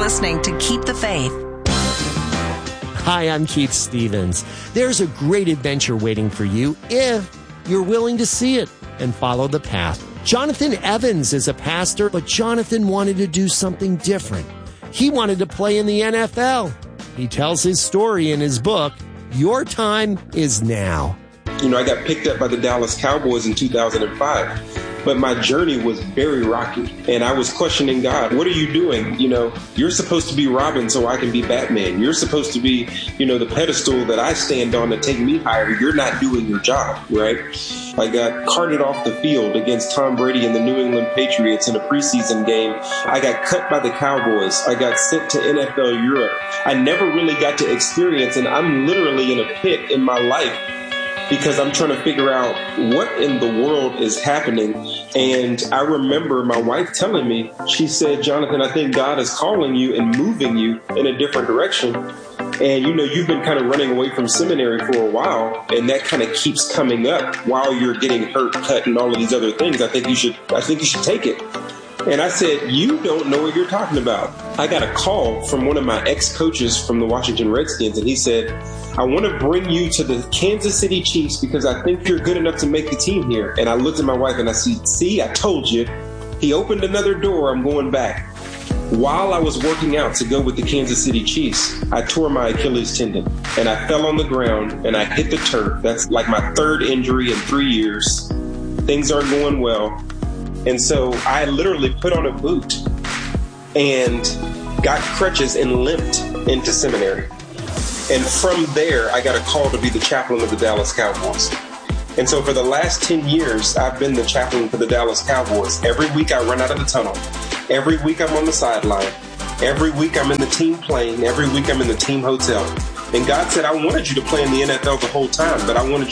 listening to Keep the Faith. Hi, I'm Keith Stevens. There's a great adventure waiting for you if you're willing to see it and follow the path. Jonathan Evans is a pastor, but Jonathan wanted to do something different. He wanted to play in the NFL. He tells his story in his book, Your Time Is Now. I got picked up by the Dallas Cowboys in 2005. But my journey was very rocky, and I was questioning God. What are you doing? You're supposed to be Robin so I can be Batman. You're supposed to be, the pedestal that I stand on to take me higher. You're not doing your job, right? I got carted off the field against Tom Brady and the New England Patriots in a preseason game. I got cut by the Cowboys. I got sent to NFL Europe. I never really got to experience, and I'm literally in a pit in my life because I'm trying to figure out what in the world is happening. And I remember my wife telling me, she said, Jonathan, I think God is calling you and moving you in a different direction. And, you've been kind of running away from seminary for a while, and that kind of keeps coming up while you're getting hurt, cut, and all of these other things. I think you should take it. And I said, you don't know what you're talking about. I got a call from one of my ex-coaches from the Washington Redskins, and he said, I want to bring you to the Kansas City Chiefs because I think you're good enough to make the team here. And I looked at my wife and I said, see, I told you. He opened another door. I'm going back. While I was working out to go with the Kansas City Chiefs, I tore my Achilles tendon and I fell on the ground and I hit the turf. That's like my third injury in 3 years. Things aren't going well. And so I literally put on a boot and got crutches and limped into seminary. And from there, I got a call to be the chaplain of the Dallas Cowboys. And so for the last 10 years, I've been the chaplain for the Dallas Cowboys. Every week I run out of the tunnel. Every week I'm on the sideline. Every week I'm in the team plane. Every week I'm in the team hotel. And God said, I wanted you to play in the NFL the whole time, but I wanted you